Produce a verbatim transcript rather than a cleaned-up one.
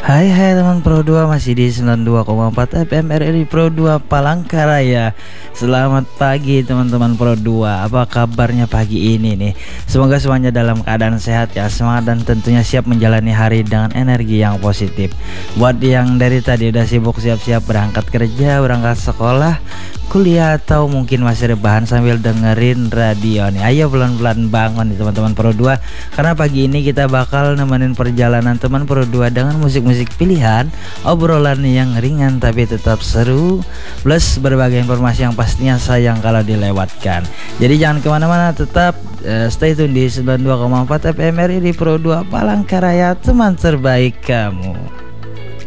Hai hai teman Pro dua, masih di sembilan puluh dua koma empat F M R R I Pro dua Palangkaraya. Selamat pagi teman-teman Pro dua. Apa kabarnya pagi ini nih? Semoga semuanya dalam keadaan sehat ya, semangat dan tentunya siap menjalani hari dengan energi yang positif. Buat yang dari tadi udah sibuk siap-siap berangkat kerja, berangkat sekolah, kuliah, atau mungkin masih rebahan sambil dengerin radio nih, ayo pelan-pelan bangun nih teman-teman Pro dua, karena pagi ini kita bakal nemenin perjalanan teman Pro dua dengan musik-musik pilihan, obrolan yang ringan tapi tetap seru, plus berbagai informasi yang pastinya sayang kalau dilewatkan. Jadi jangan kemana-mana, tetap uh, stay tune di sembilan puluh dua koma empat F M R I di Pro dua Palangkaraya, teman terbaik kamu.